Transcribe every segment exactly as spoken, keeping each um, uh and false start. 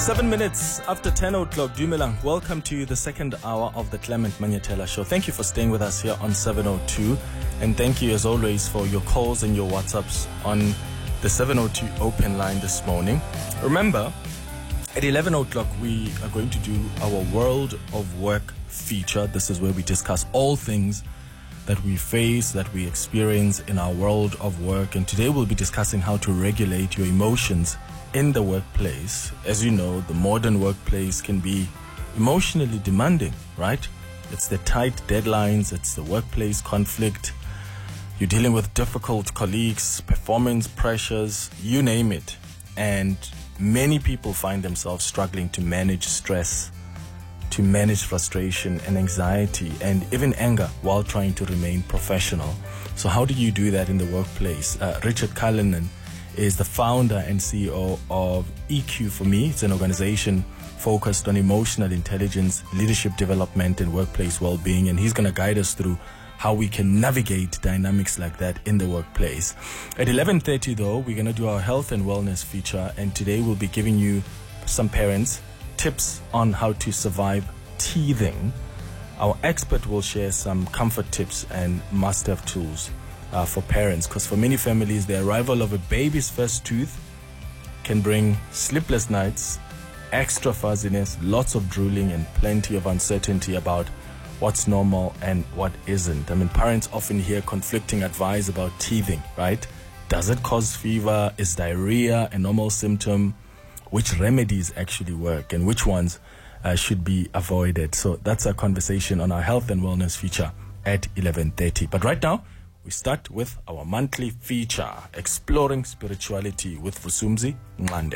Seven minutes after ten o'clock, Dumelang, welcome to the second hour of the Clement Manyatela Show. Thank you for staying with us here on seven oh two. And thank you, as always, for your calls and your WhatsApps on the seven oh two open line this morning. Remember, at eleven o'clock, we are going to do our World of Work feature. This is where we discuss all things that we face, that we experience in our world of work. And today we'll be discussing how to regulate your emotions in the workplace. As you know, the modern workplace can be emotionally demanding, right? It's the tight deadlines, it's the workplace conflict. You're dealing with difficult colleagues, performance pressures, you name it. And many people find themselves struggling to manage stress, to manage frustration and anxiety and even anger while trying to remain professional. So how do you do that in the workplace? Uh, Richard Cullinan is the founder and C E O of E Q for Me. It's an organization focused on emotional intelligence, leadership development, and workplace well-being. And he's going to guide us through how we can navigate dynamics like that in the workplace. At eleven thirty, though, we're going to do our health and wellness feature. And today we'll be giving you, some parents, tips on how to survive teething. Our expert will share some comfort tips and must-have tools Uh, for parents, because for many families, the arrival of a baby's first tooth can bring sleepless nights, extra fuzziness, lots of drooling, and plenty of uncertainty about what's normal and what isn't. I mean, parents often hear conflicting advice about teething, right? Does it cause fever? Is diarrhea a normal symptom? Which remedies actually work and which ones uh, should be avoided? So that's our conversation on our health and wellness feature at eleven thirty. But right now, we start with our monthly feature, Exploring Spirituality with Vusumzi Nqande.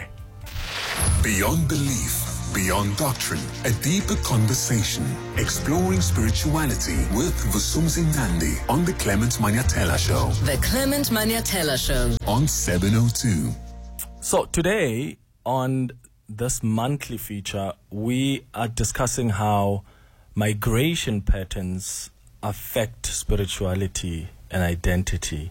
Beyond belief, beyond doctrine, a deeper conversation. Exploring Spirituality with Vusumzi Nqande on the Clement Manyatela Show. The Clement Manyatela Show on seven oh two. So today, on this monthly feature, we are discussing how migration patterns affect spirituality and identity.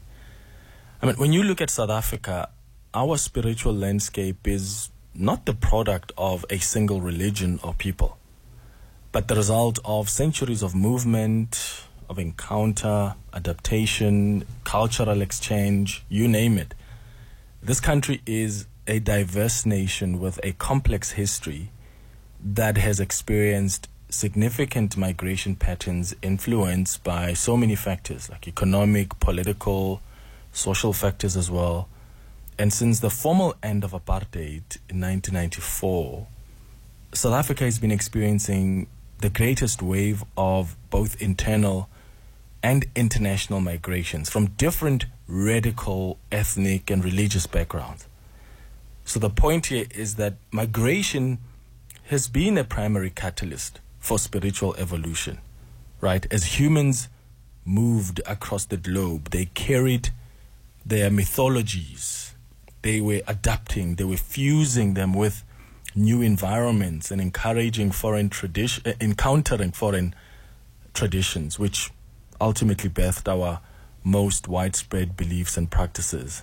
I mean, when you look at South Africa, our spiritual landscape is not the product of a single religion or people, but the result of centuries of movement, of encounter, adaptation, cultural exchange, you name it. This country is a diverse nation with a complex history that has experienced significant migration patterns influenced by so many factors like economic, political, social factors as well. And since the formal end of apartheid in nineteen ninety-four, South Africa has been experiencing the greatest wave of both internal and international migrations from different radical ethnic and religious backgrounds. So the point here is that migration has been a primary catalyst for spiritual evolution, right? As humans moved across the globe, they carried their mythologies. They were adapting, they were fusing them with new environments and encouraging foreign tradition, uh, encountering foreign traditions, which ultimately birthed our most widespread beliefs and practices.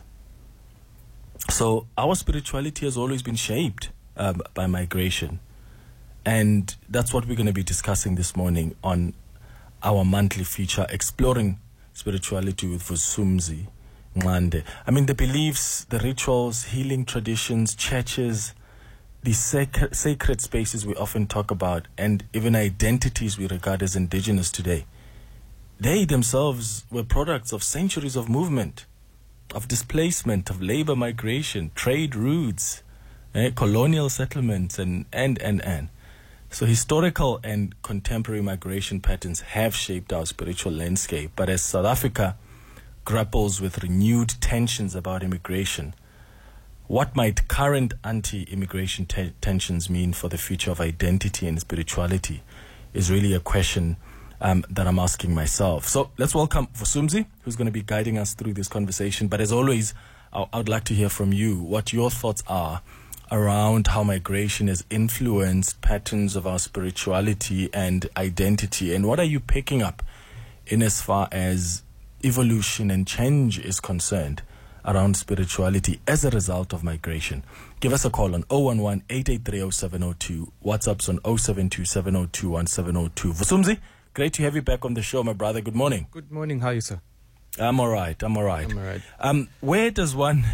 So our spirituality has always been shaped uh, by migration. And that's what we're going to be discussing this morning on our monthly feature, Exploring Spirituality with Vusumzi Nqande. I mean, the beliefs, the rituals, healing traditions, churches, the sacred, sacred spaces we often talk about, and even identities we regard as indigenous today, they themselves were products of centuries of movement, of displacement, of labor migration, trade routes, eh, colonial settlements, and, and, and, and. So historical and contemporary migration patterns have shaped our spiritual landscape. But as South Africa grapples with renewed tensions about immigration, what might current anti-immigration te- tensions mean for the future of identity and spirituality is really a question um, that I'm asking myself. So let's welcome Vusumzi, who's going to be guiding us through this conversation. But as always, I would like to hear from you what your thoughts are around how migration has influenced patterns of our spirituality and identity, and what are you picking up in as far as evolution and change is concerned around spirituality as a result of migration. Give us a call on zero one one, eight eight three, zero seven zero two. WhatsApp's on zero seven two, seven zero two, one seven zero two. Vusumzi, great to have you back on the show, my brother. Good morning. Good morning. How are you, sir? I'm all right. I'm all right. I'm all right. Um, where does one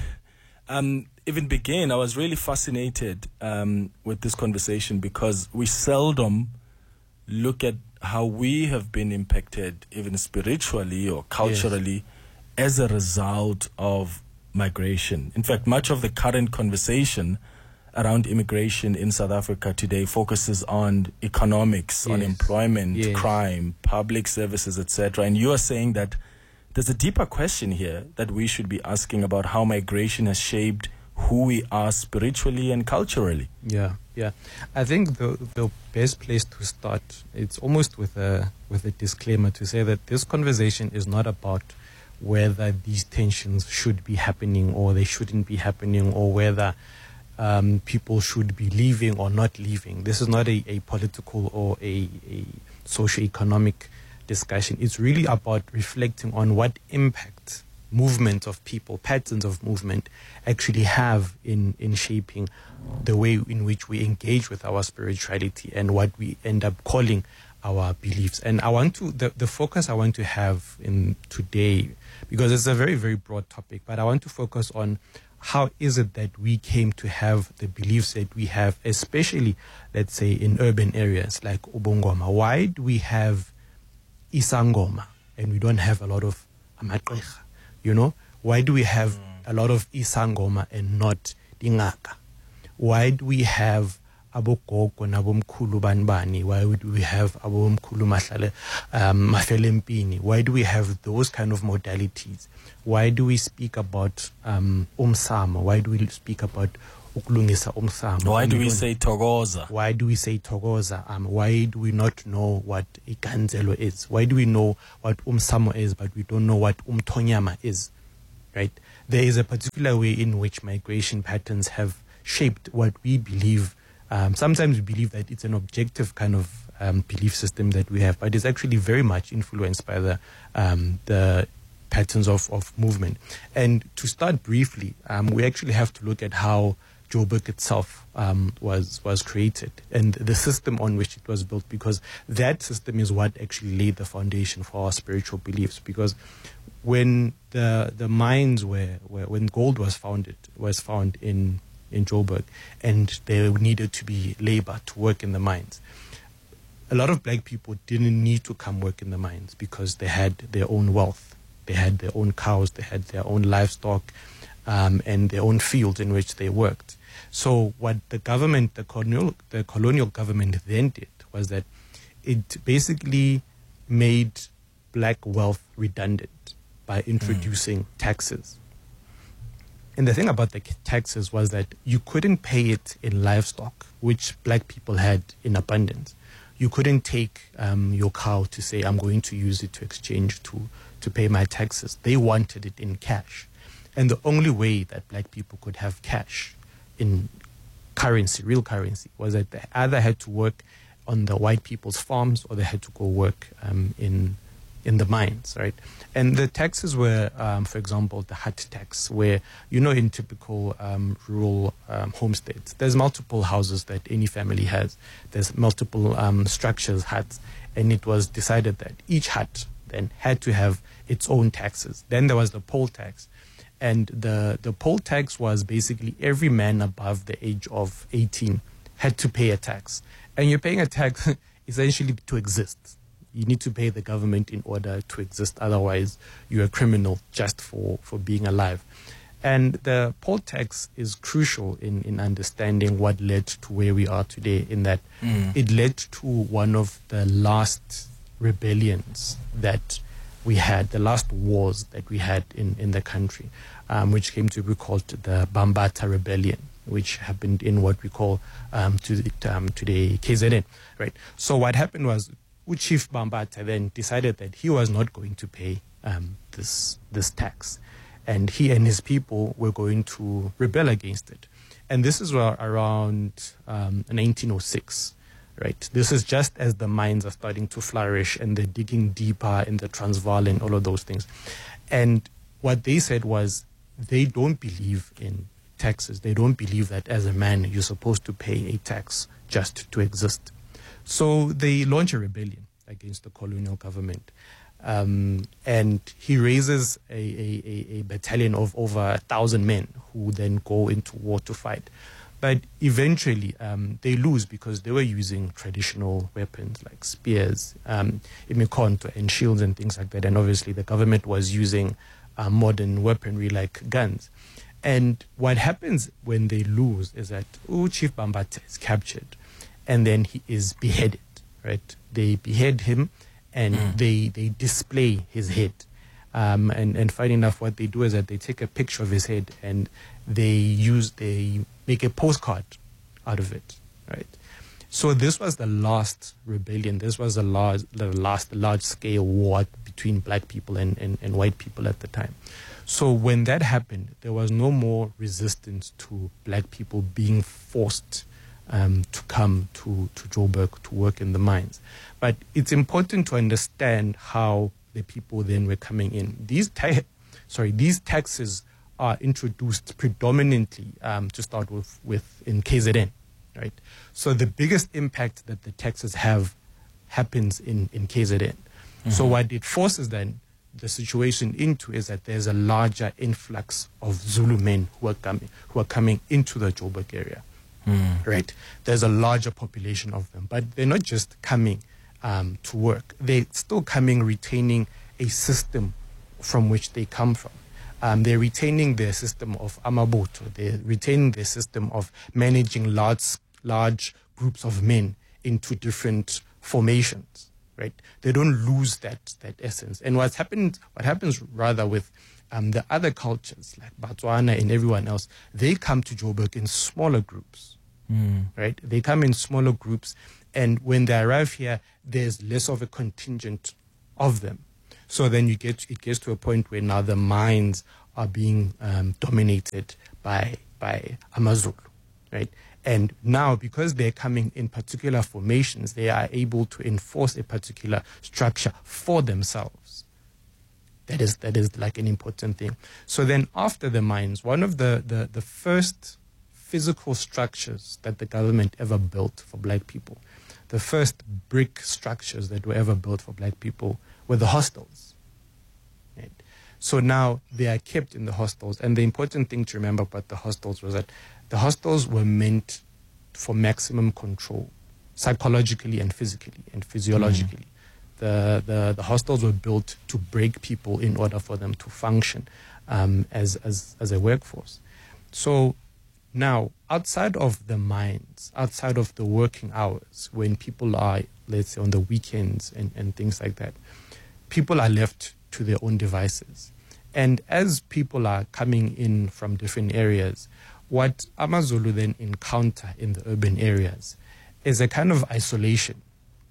um, even begin? I was really fascinated um, with this conversation because we seldom look at how we have been impacted, even spiritually or culturally, yes. as a result of migration. In fact, much of the current conversation around immigration in South Africa today focuses on economics, yes. on employment, yes. crime, public services, et cetera. And you are saying that there's a deeper question here that we should be asking about how migration has shaped who we are spiritually and culturally. Yeah, yeah. I think the the best place to start, it's almost with a with a disclaimer to say that this conversation is not about whether these tensions should be happening or they shouldn't be happening, or whether um, people should be leaving or not leaving. This is not a, a political or a, a socio-economic discussion. It's really about reflecting on what impact movements of people, patterns of movement actually have in, in shaping the way in which we engage with our spirituality and what we end up calling our beliefs. And I want to, the, the focus I want to have in today, because it's a very, very broad topic, but I want to focus on how is it that we came to have the beliefs that we have, especially, let's say, in urban areas like Ubongoma. Why do we have Isangoma and we don't have a lot of Amaqecha? You know, why do we have a lot of Isangoma and not Dingaka? Why do we have Abogogo and Abomkhulu Banbani? Why do we have Abomkhulu Mahlale, um, Mafelempini? Why do we have those kind of modalities? Why do we speak about um, Umsamo? Why do we speak about Ukulungisa Umsamo? Why do we say Togoza? Why do we say Togoza? Um, why do we not know what Ikanzelo is? Why do we know what Umsamo is, but we don't know what Umthonyama is? Right? There is a particular way in which migration patterns have shaped what we believe. Um, sometimes we believe that it's an objective kind of um, belief system that we have, but it's actually very much influenced by the um, the patterns of, of movement. And to start briefly, um, we actually have to look at how Joburg itself um, was was created and the system on which it was built, because that system is what actually laid the foundation for our spiritual beliefs. Because when the the mines were, were when gold was founded was found in in Joburg, and there needed to be labor to work in the mines, a lot of black people didn't need to come work in the mines because they had their own wealth, they had their own cows, they had their own livestock, um, and their own fields in which they worked. So what the government, the colonial, the colonial government then did was that it basically made black wealth redundant by introducing mm. taxes. And the thing about the taxes was that you couldn't pay it in livestock, which black people had in abundance. You couldn't take um, your cow to say, I'm going to use it to exchange to, to pay my taxes. They wanted it in cash. And the only way that black people could have cash in currency, real currency, was that they either had to work on the white people's farms or they had to go work um, in in the mines, right? And the taxes were, um, for example, the hut tax, where, you know, in typical um, rural um, homesteads, there's multiple houses that any family has. There's multiple um, structures, huts, and it was decided that each hut then had to have its own taxes. Then there was the poll tax. And the, the poll tax was basically every man above the age of eighteen had to pay a tax. And you're paying a tax essentially to exist. You need to pay the government in order to exist. Otherwise, you're a criminal just for, for being alive. And the poll tax is crucial in, in understanding what led to where we are today, in that mm. it led to one of the last rebellions that we had, the last wars that we had in, in the country, um, which came to be called the Bambata Rebellion, which happened in what we call um, to the, um, today K Z N. Right. So what happened was, Chief Bambata then decided that he was not going to pay um, this this tax, and he and his people were going to rebel against it. And this is around um, nineteen oh six. Right. This is just as the mines are starting to flourish and they're digging deeper in the Transvaal and all of those things. And what they said was, they don't believe in taxes. They don't believe that as a man you're supposed to pay a tax just to exist. So they launch a rebellion against the colonial government. Um, and he raises a, a, a battalion of over a thousand men who then go into war to fight. But eventually um, they lose because they were using traditional weapons like spears, um, imikhonto and shields and things like that. And obviously the government was using uh, modern weaponry like guns. And what happens when they lose is that oh, Chief Bambatha is captured and then he is beheaded, right? They behead him and mm. they, they display his head. Um, and, and funny enough, what they do is that they take a picture of his head and they use, they make a postcard out of it, right? So this was the last rebellion. This was the last, the last large-scale war between black people and, and, and white people at the time. So when that happened, there was no more resistance to black people being forced um, to come to, to Joburg to work in the mines. But it's important to understand how the people then were coming in. These ta- sorry, these taxes are introduced predominantly um, to start with, with in K Z N, right? So the biggest impact that the taxes have happens in, in K Z N. Mm-hmm. So what it forces then the situation into is that there's a larger influx of Zulu men who are coming who are coming into the Joburg area, mm. right? There's a larger population of them, but they're not just coming Um, to work. They're still coming retaining a system from which they come from. Um, they're retaining their system of amabutho. They're retaining their system of managing large, large groups of men into different formations, right? They don't lose that, that essence. And what's happened, what happens rather with um, the other cultures like Botswana and everyone else, they come to Joburg in smaller groups, mm. right? They come in smaller groups. And when they arrive here, there's less of a contingent of them. So then you get it gets to a point where now the mines are being um, dominated by by Amazulu, right? And now because they're coming in particular formations, they are able to enforce a particular structure for themselves. That is that is like an important thing. So then after the mines, one of the, the, the first physical structures that the government ever built for black people, the first brick structures that were ever built for black people were the hostels. Right? So now they are kept in the hostels. And the important thing to remember about the hostels was that the hostels were meant for maximum control, psychologically and physically and physiologically. Mm. The, the, the hostels were built to break people in order for them to function um, as, as, as a workforce. So now, outside of the mines, outside of the working hours, when people are, let's say, on the weekends and, and things like that, people are left to their own devices. And as people are coming in from different areas, what Amazulu then encounter in the urban areas is a kind of isolation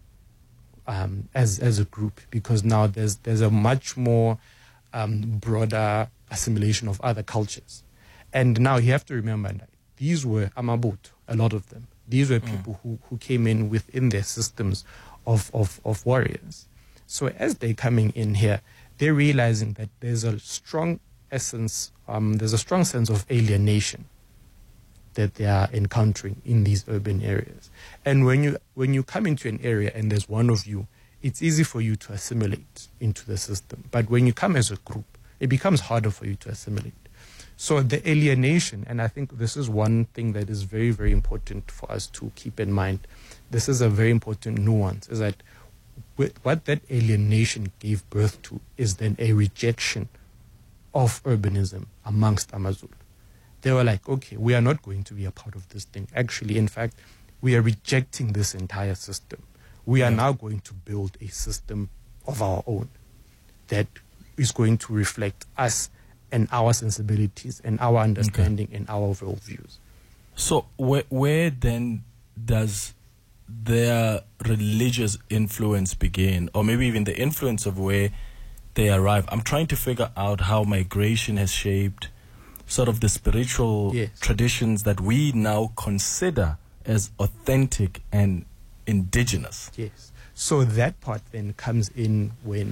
um, as, as a group, because now there's, there's a much more um, broader assimilation of other cultures. And now you have to remember that these were amabutho, a lot of them. These were people mm. who, who came in within their systems of, of, of warriors. So as they're coming in here, they're realizing that there's a strong essence, um, there's a strong sense of alienation that they are encountering in these urban areas. And when you when you come into an area and there's one of you, it's easy for you to assimilate into the system. But when you come as a group, it becomes harder for you to assimilate. So the alienation, and I think this is one thing that is very, very important for us to keep in mind. This is a very important nuance, is that what that alienation gave birth to is then a rejection of urbanism amongst Amazulu. They were like, okay, we are not going to be a part of this thing. Actually, in fact, we are rejecting this entire system. We are yeah. now going to build a system of our own that is going to reflect us and our sensibilities and our understanding okay. and our worldviews. So where, where then does their religious influence begin, or maybe even the influence of where they arrive? I'm trying to figure out how migration has shaped sort of the spiritual yes. traditions that we now consider as authentic and indigenous. Yes. So that part then comes in when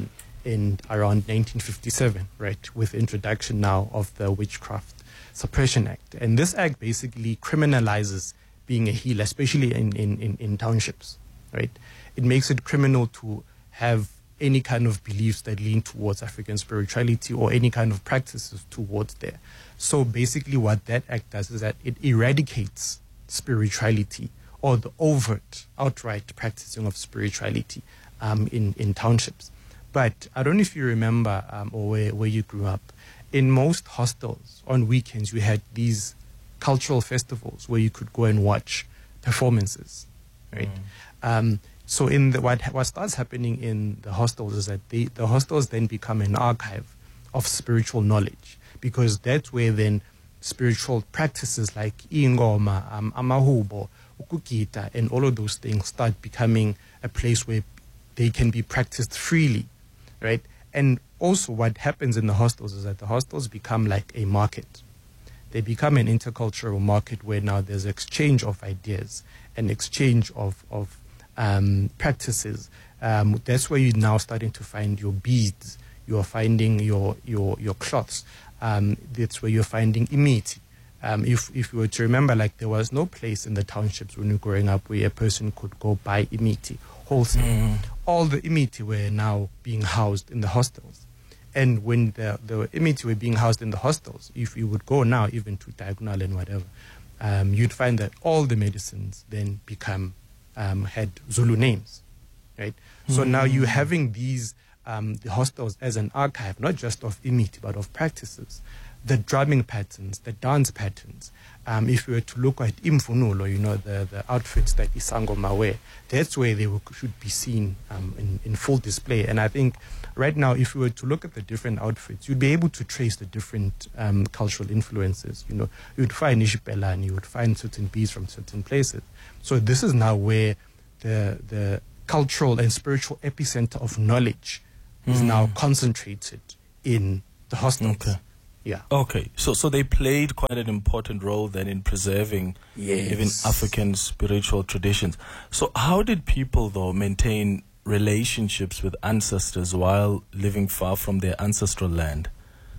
in around nineteen fifty-seven, right, with the introduction now of the Witchcraft Suppression Act. And this act basically criminalizes being a healer, especially in, in, in, in townships, right? It makes it criminal to have any kind of beliefs that lean towards African spirituality or any kind of practices towards there. So basically what that act does is that it eradicates spirituality or the overt, outright practicing of spirituality um, in, in townships. But I don't know if you remember um, or where, where you grew up. In most hostels, on weekends, you had these cultural festivals where you could go and watch performances, right? Mm. Um, so in the, what, what starts happening in the hostels is that they, the hostels then become an archive of spiritual knowledge, because that's where then spiritual practices like ingoma, um, amahubo, ukugita, and all of those things start becoming a place where they can be practiced freely, right? And also what happens in the hostels is that the hostels become like a market. They become an intercultural market where now there's exchange of ideas and exchange of, of um, practices. Um, that's where you're now starting to find your beads. You're finding your, your, your cloths. Um, that's where you're finding imiti. Um, if, if you were to remember, like there was no place in the townships when you were growing up where a person could go buy imiti wholesale. Mm. All the imiti were now being housed in the hostels. And when the, the imiti were being housed in the hostels, if you would go now even to Diagonal and whatever, um, you'd find that all the medicines then become, um, had Zulu names, right? Mm. So now you're having these, um, the hostels as an archive, not just of imiti, but of practices. The drumming patterns, the dance patterns. Um, if you were to look at imfunulo, you know, the, the outfits that Isangoma wear, that's where they were, should be seen um, in, in full display. And I think right now, if you were to look at the different outfits, you'd be able to trace the different um, cultural influences. You know, you'd find Ishipelani, you would find certain beads from certain places. So this is now where the, the cultural and spiritual epicenter of knowledge mm. is now concentrated in the hostels. Okay. Yeah. Okay, so so they played quite an important role then in preserving yes. even African spiritual traditions. So how did people, though, maintain relationships with ancestors while living far from their ancestral land?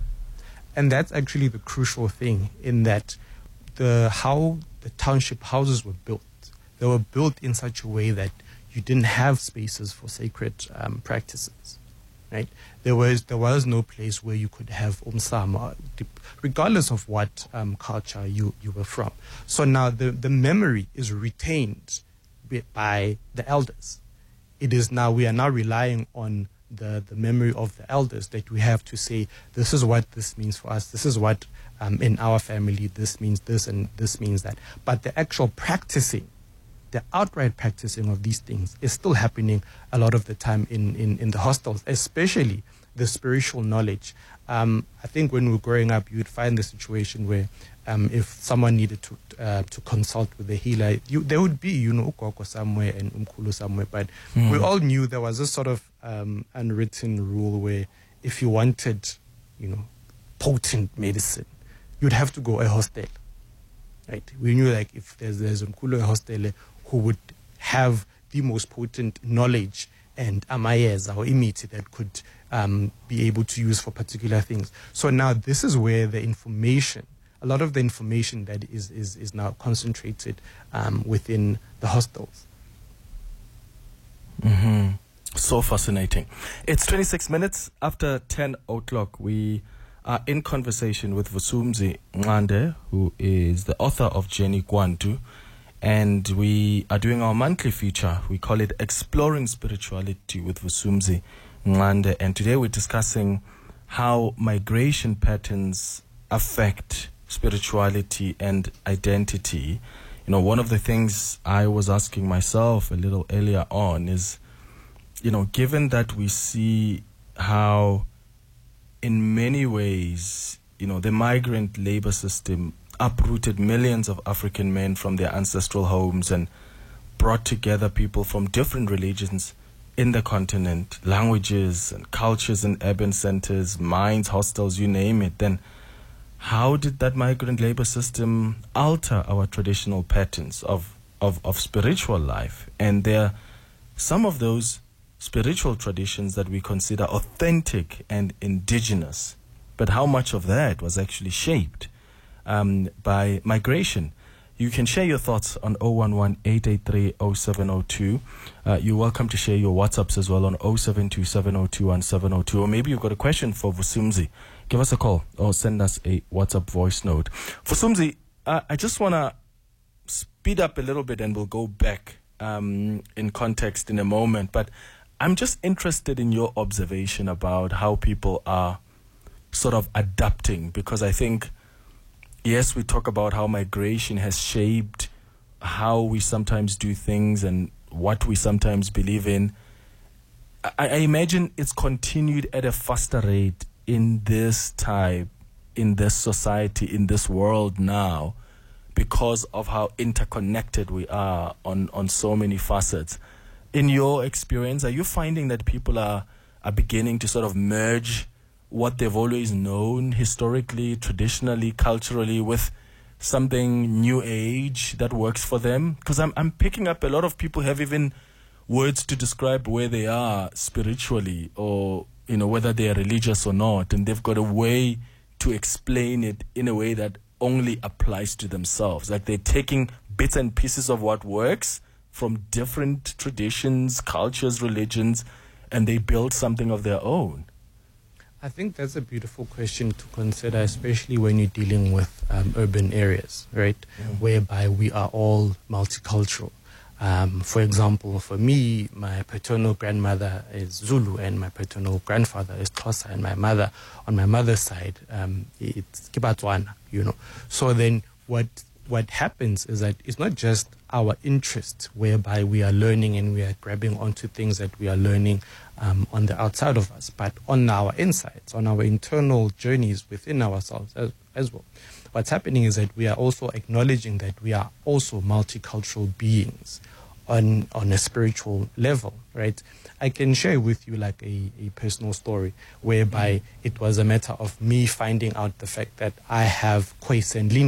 And that's actually the crucial thing, in that the how the township houses were built. They were built in such a way that you didn't have spaces for sacred um, practices. Right, there was there was no place where you could have umsama, regardless of what um, culture you, you were from. So now the, the memory is retained by the elders. It is now we are now relying on the, the memory of the elders, that we have to say, this is what this means for us. This is what um, in our family this means this and this means that. But the actual practicing, the outright practicing of these things is still happening a lot of the time in, in, in the hostels, especially the spiritual knowledge. Um, I think when we were growing up, you would find the situation where um, if someone needed to uh, to consult with a healer, you, there would be, you know, ukoko somewhere and umkulu somewhere. But mm. we all knew there was this sort of um, unwritten rule where if you wanted, you know, potent medicine, you'd have to go a hostel. Right? We knew, like, if there's there's umkulu hostel who would have the most potent knowledge and amayeza or imiti that could um, be able to use for particular things. So now this is where the information, a lot of the information that is is, is now concentrated um, within the hostels. Mm-hmm. So fascinating. It's twenty-six minutes after ten o'clock. We are in conversation with Vusumzi Nqande, who is the author of Jenny Kwantu. And we are doing our monthly feature. We call it Exploring Spirituality with Vusumzi Nqande. And today we're discussing how migration patterns affect spirituality and identity. You know, one of the things I was asking myself a little earlier on is, you know, given that we see how in many ways, you know, the migrant labor system uprooted millions of African men from their ancestral homes and brought together people from different religions in the continent, languages and cultures in urban centers, mines, hostels, you name it, then how did that migrant labor system alter our traditional patterns of, of, of spiritual life? And there, some of those spiritual traditions that we consider authentic and indigenous, but how much of that was actually shaped um, by migration? You can share your thoughts on zero one one, eight eight three, zero seven zero two. Uh, you're welcome to share your WhatsApps as well on zero seven two, seven zero two, one seven zero two. Or maybe you've got a question for Vusumuzi. Give us a call or send us a WhatsApp voice note. Vusumuzi, uh, I just want to speed up a little bit and we'll go back um, in context in a moment. But I'm just interested in your observation about how people are sort of adapting, because I think, yes, we talk about how migration has shaped how we sometimes do things and what we sometimes believe in. I, I imagine it's continued at a faster rate in this time, in this society, in this world now, because of how interconnected we are on, on so many facets. In your experience, are you finding that people are, are beginning to sort of merge what they've always known historically, traditionally, culturally, with something new age that works for them? Because I'm I'm picking up a lot of people have even words to describe where they are spiritually, or you know, whether they are religious or not, and they've got a way to explain it in a way that only applies to themselves. Like they're taking bits and pieces of what works from different traditions, cultures, religions, and they build something of their own. I think that's a beautiful question to consider, especially when you're dealing with um, urban areas, right, mm. whereby we are all multicultural. Um, for example, for me, my paternal grandmother is Zulu and my paternal grandfather is Xhosa, and my mother, on my mother's side, um, it's Kibatswana, you know. So then what what happens is that it's not just our interest whereby we are learning and we are grabbing onto things that we are learning um, on the outside of us, but on our insides, on our internal journeys within ourselves as, as well. What's happening is that we are also acknowledging that we are also multicultural beings on on a spiritual level, right? I can share with you like a, a personal story whereby it was a matter of me finding out the fact that I have Khoisan lineage.